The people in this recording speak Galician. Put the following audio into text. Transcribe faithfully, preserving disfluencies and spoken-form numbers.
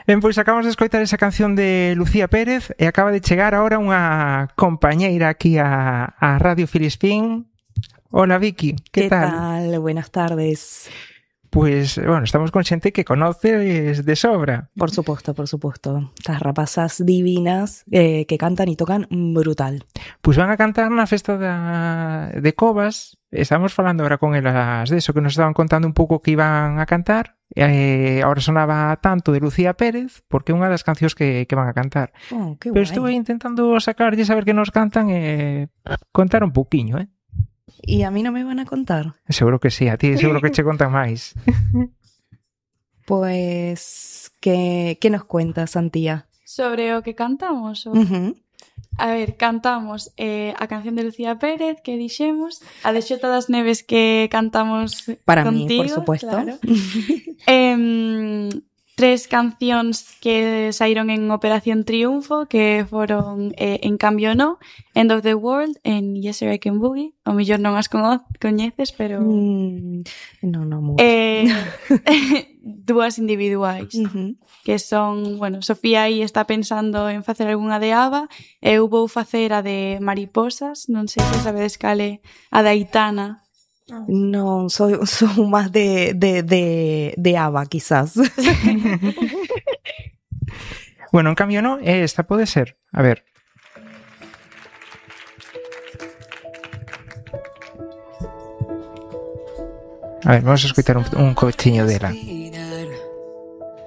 Ben, pois acabamos de escoitar esa canción de Lucía Pérez e acaba de chegar ahora unha compañeira aquí a, a Radio Filispín. Hola, Vicky, que ¿Qué tal? tal? Buenas tardes. Pues, bueno, estamos con xente que conoces de sobra. Por supuesto, por supuesto. Estas rapazas divinas eh, que cantan y tocan brutal. Pois van a cantar na festa da, de Covas. Estamos falando ahora con elas de eso, que nos estaban contando un pouco que iban a cantar. Eh, ahora sonaba tanto de Lucía Pérez, porque é unha das cancións que, que van a cantar. Oh, qué Pero guay. estuve intentando sacarlle saber que nos cantan e eh, contar un pouquiño, eh? ¿Y a mí no me van a contar? Seguro que sí, a ti seguro que che contan máis. Pues, ¿qué, qué nos cuentas, Antía? Sobre o que cantamos? O... Uh-huh. A ver, cantamos eh, a canción de Lucía Pérez que dixemos, a de Xota das Neves que cantamos Para contigo, mí, por supuesto. Claro. eh, tres cancións que saíron en Operación Triunfo, que foron eh, En Cambio No, End of the World, en Yes I Can Boogie. O mellor non as cono- coñeces, pero... Mm, no, no mucho. Eh, dúas individuais. Uh-huh. Que son, bueno, Sofía aí está pensando en facer algunha de ABBA, eu vou facer a de Mariposas, non sei se sabedes cale, a da Aitana. No, soy, soy más de, de, de, de ABBA, quizás. Bueno, en cambio no, esta pode ser. A ver. A ver, vamos a escoitar un, un cochiño dela.